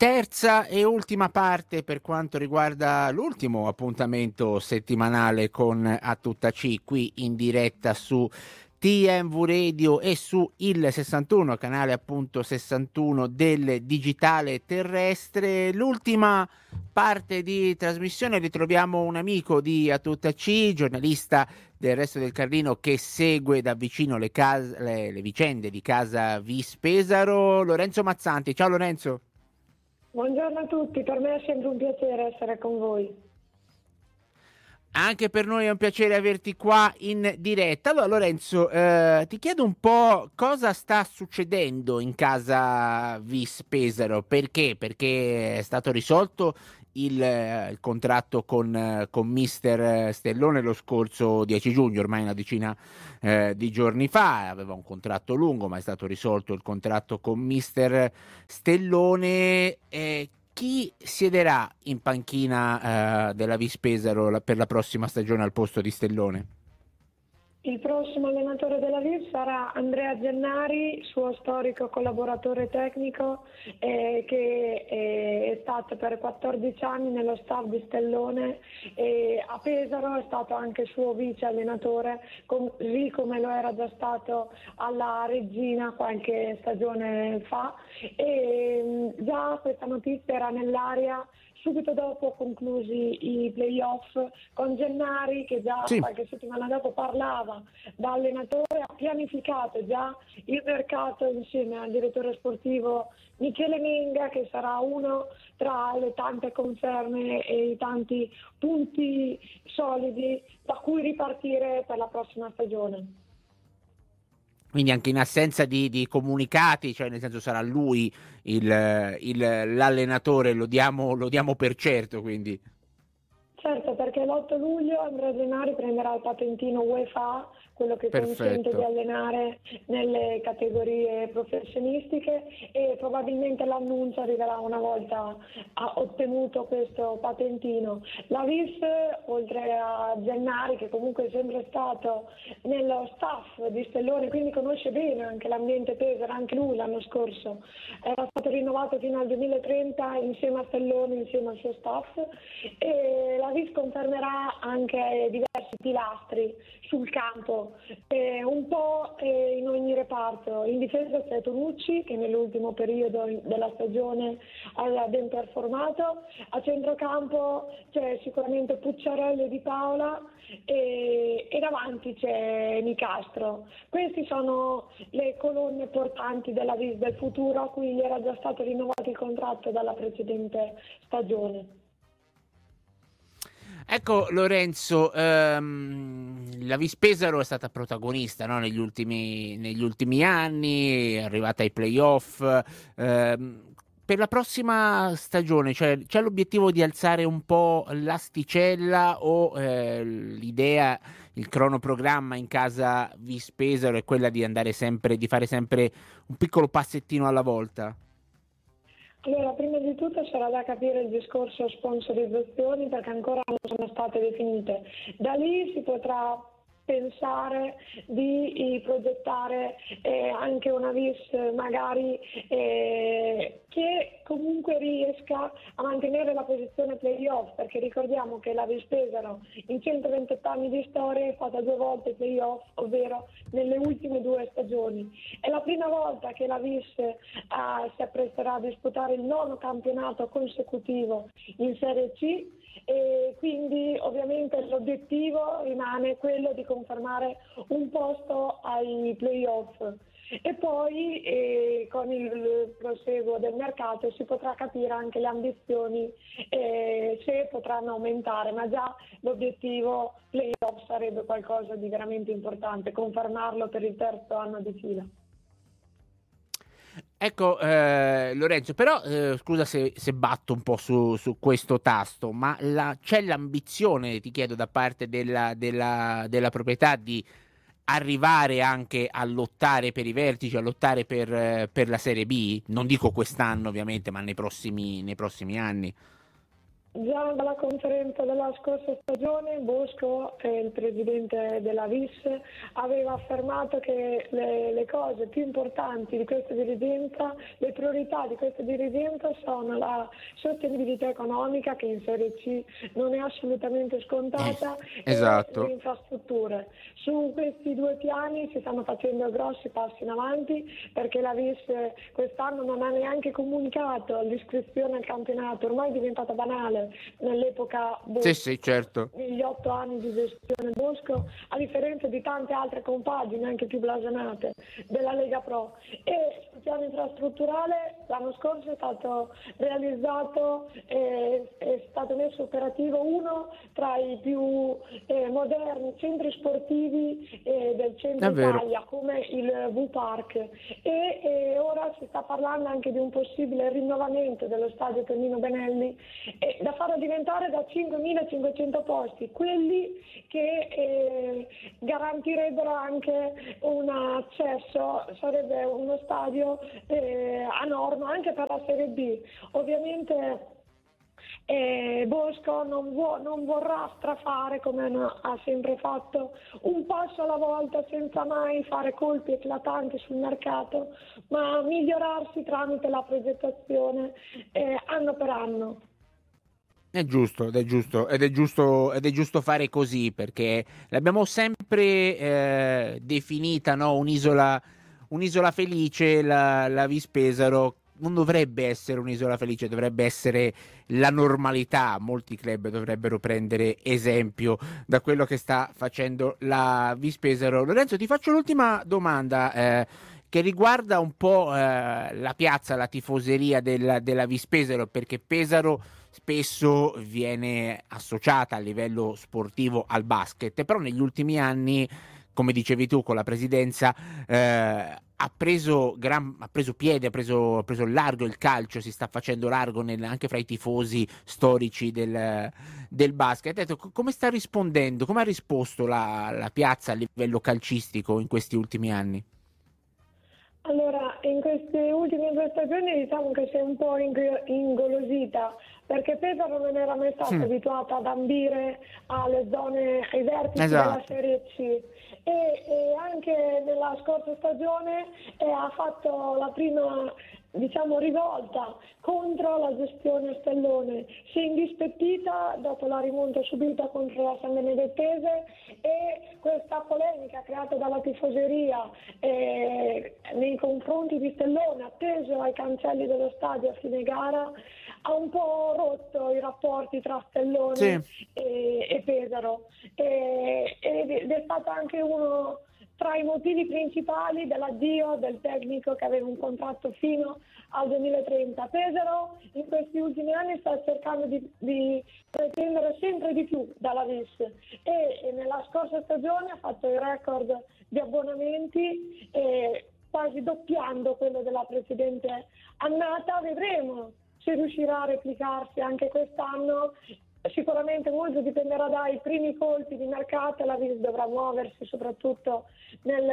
Terza e ultima parte per quanto riguarda l'ultimo appuntamento settimanale con A Tutta C, qui in diretta su TMV Radio e su il 61, canale appunto 61 del digitale terrestre. L'ultima parte di trasmissione ritroviamo un amico di A Tutta C, giornalista del Resto del Carlino che segue da vicino le vicende di Casa Vis Pesaro, Lorenzo Mazzanti. Ciao Lorenzo. Buongiorno a tutti, per me è sempre un piacere essere con voi. Anche per noi è un piacere averti qua in diretta. Allora Lorenzo, ti chiedo un po' cosa sta succedendo in Casa Vis Pesaro. Perché? Perché è stato risolto il contratto con Mister Stellone lo scorso 10 giugno, ormai una decina di giorni fa. Aveva un contratto lungo, ma è stato risolto il contratto con Mister Stellone. Chi siederà in panchina della Vis Pesaro per la prossima stagione al posto di Stellone? Il prossimo allenatore della Vis sarà Andrea Gennari, suo storico collaboratore tecnico, che è stato per 14 anni nello staff di Stellone e a Pesaro è stato anche suo vice allenatore, così come lo era già stato alla Regina qualche stagione fa. E già questa notizia era nell'aria subito dopo conclusi i playoff, con Gennari che già qualche settimana dopo parlava da allenatore, ha pianificato già il mercato insieme al direttore sportivo Michele Menga, che sarà uno tra le tante conferme e i tanti punti solidi da cui ripartire per la prossima stagione. Quindi anche in assenza di comunicati, cioè nel senso sarà lui l'allenatore, lo diamo per certo, quindi. Certo, perché l'8 luglio Andrea Gennari prenderà il patentino UEFA, quello che consente di allenare nelle categorie professionistiche, e probabilmente l'annuncio arriverà una volta ha ottenuto questo patentino. La Vis, oltre a Gennari, che comunque è sempre stato nello staff di Stellone, quindi conosce bene anche l'ambiente Pesaro, anche lui l'anno scorso era stato rinnovato fino al 2030 insieme a Stellone, insieme al suo staff, e la Vis confermerà anche diversi pilastri sul campo, un po' in ogni reparto. In difesa c'è Tonucci, che nell'ultimo periodo della stagione ha ben performato, a centrocampo c'è sicuramente Pucciarelli e Di Paola, e davanti c'è Nicastro. Queste sono le colonne portanti della Vis del futuro, a cui gli era già stato rinnovato il contratto dalla precedente stagione. Ecco Lorenzo, la Vis Pesaro è stata protagonista, no, negli ultimi anni, è arrivata ai playoff. Per la prossima stagione, cioè, c'è l'obiettivo di alzare un po' l'asticella o l'idea, il cronoprogramma in casa Vis Pesaro è quella di fare sempre un piccolo passettino alla volta? Allora, prima di tutto sarà da capire il discorso sponsorizzazioni, perché ancora non sono state definite. Da lì si potrà pensare di progettare anche una Vis magari che comunque riesca a mantenere la posizione playoff, perché ricordiamo che la Vis Pesaro in 128 anni di storia è stata 2 volte playoff, ovvero nelle ultime 2 stagioni. È la prima volta che la Vis si appresterà a disputare il 9º campionato consecutivo in Serie C, e quindi ovviamente l'obiettivo rimane quello di confermare un posto ai playoff. E poi con il proseguo del mercato si potrà capire anche le ambizioni, se potranno aumentare, ma già l'obiettivo playoff sarebbe qualcosa di veramente importante, confermarlo per il 3º anno di fila. Ecco Lorenzo, però scusa se batto un po' su questo tasto, ma c'è l'ambizione, ti chiedo, da parte della proprietà di arrivare anche a lottare per i vertici, a lottare per la Serie B? Non dico quest'anno ovviamente, ma nei prossimi anni. Già dalla conferenza della scorsa stagione Bosco, il presidente della VIS, aveva affermato che le cose più importanti di questa dirigenza, le priorità di questa dirigenza sono la sostenibilità economica, che in Serie C non è assolutamente scontata, esatto. e le infrastrutture. Su questi due piani si stanno facendo grossi passi in avanti, perché la VIS quest'anno non ha neanche comunicato l'iscrizione al campionato, ormai è diventata banale nell'epoca Bosco, Sì, certo. negli 8 anni di gestione Bosco, a differenza di tante altre compagini anche più blasonate della Lega Pro. E sul piano infrastrutturale l'anno scorso è stato realizzato, è stato messo operativo uno tra i più moderni centri sportivi del centro Italia, come il V-Park, e ora si sta parlando anche di un possibile rinnovamento dello stadio Tonino Benelli, da farlo diventare da 5.500 posti, quelli che garantirebbero anche un accesso, sarebbe uno stadio a norma anche per la Serie B. Ovviamente Bosco non vorrà strafare, come ha sempre fatto, un passo alla volta senza mai fare colpi eclatanti sul mercato, ma migliorarsi tramite la progettazione anno per anno. È giusto, ed è giusto fare così, perché l'abbiamo sempre definita, no? Un'isola felice, la Vis Pesaro. Non dovrebbe essere un'isola felice, dovrebbe essere la normalità. Molti club dovrebbero prendere esempio da quello che sta facendo la Vis Pesaro. Lorenzo, ti faccio l'ultima domanda che riguarda un po' la piazza, la tifoseria della Vis Pesaro, perché Pesaro spesso viene associata a livello sportivo al basket, però negli ultimi anni, come dicevi tu, con la presidenza ha preso piede, ha preso largo il calcio, si sta facendo largo anche fra i tifosi storici del basket. Detto, come sta rispondendo, come ha risposto la piazza a livello calcistico in questi ultimi anni? Allora, in queste ultime 2 stagioni diciamo che si è un po' ingolosita, perché Pesaro non era mai stata abituata ad ambire alle zone, ai vertici della Serie C, e anche nella scorsa stagione ha fatto la prima, diciamo, rivolta contro la gestione Stellone. Si è indispettita dopo la rimonta subita contro la San Benedettese, e questa polemica creata dalla tifoseria nei confronti di Stellone, atteso ai cancelli dello stadio a fine gara, ha un po' rotto i rapporti tra Stellone e Pesaro, ed è stato anche uno tra i motivi principali dell'addio del tecnico che aveva un contratto fino al 2030. Pesaro in questi ultimi anni sta cercando di pretendere sempre di più dalla VIS, e nella scorsa stagione ha fatto il record di abbonamenti, quasi doppiando quello della precedente annata. Vedremo se riuscirà a replicarsi anche quest'anno. Sicuramente molto dipenderà dai primi colpi di mercato. La VIS dovrà muoversi soprattutto nel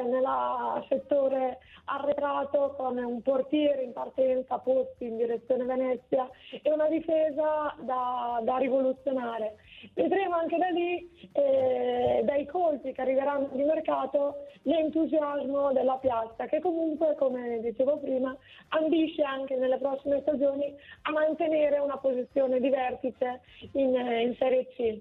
settore arretrato, con un portiere in partenza, Pozzi in direzione Venezia, e una difesa da rivoluzionare. Vedremo anche da lì, dai colpi che arriveranno di mercato, l'entusiasmo della piazza, che comunque, come dicevo prima, ambisce anche nelle prossime stagioni a mantenere una posizione di vertice in Serie C.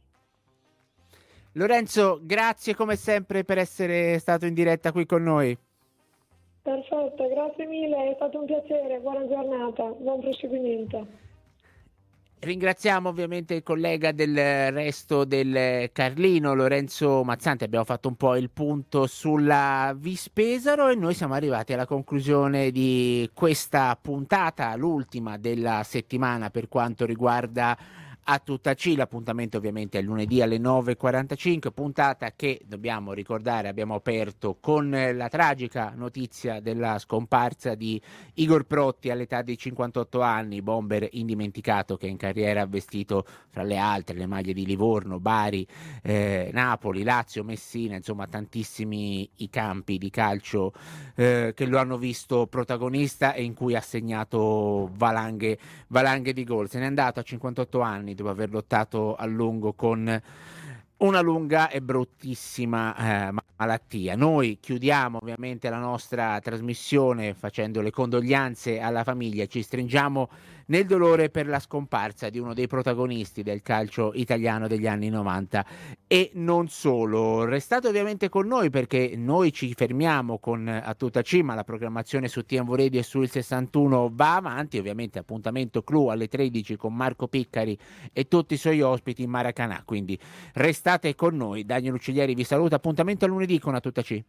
Lorenzo, grazie come sempre per essere stato in diretta qui con noi. Perfetto, grazie mille, è stato un piacere, buona giornata, buon proseguimento. Ringraziamo ovviamente il collega del Resto del Carlino, Lorenzo Mazzanti. Abbiamo fatto un po' il punto sulla Vis Pesaro e noi siamo arrivati alla conclusione di questa puntata, l'ultima della settimana per quanto riguarda A tutta C, l'appuntamento ovviamente è lunedì alle 9:45, puntata che dobbiamo ricordare abbiamo aperto con la tragica notizia della scomparsa di Igor Protti all'età di 58 anni, bomber indimenticato che in carriera ha vestito fra le altre le maglie di Livorno, Bari, Napoli, Lazio, Messina, insomma tantissimi i campi di calcio che lo hanno visto protagonista e in cui ha segnato valanghe di gol. Se n'è andato a 58 anni dopo aver lottato a lungo con una lunga e bruttissima malattia. Noi chiudiamo ovviamente la nostra trasmissione facendo le condoglianze alla famiglia, ci stringiamo nel dolore per la scomparsa di uno dei protagonisti del calcio italiano degli anni 90 e non solo. Restate ovviamente con noi perché noi ci fermiamo con A Tutta C, ma la programmazione su TMV Radio e sul 61 va avanti, ovviamente appuntamento clou alle 13 con Marco Piccari e tutti i suoi ospiti in Maracanã, quindi restate con noi. Daniel Ucciglieri vi saluta, appuntamento a lunedì con A Tutta C.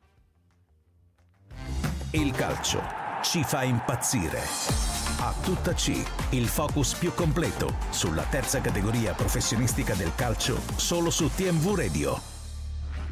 Il calcio ci fa impazzire. A Tutta C, il focus più completo sulla terza categoria professionistica del calcio solo su TMV Radio.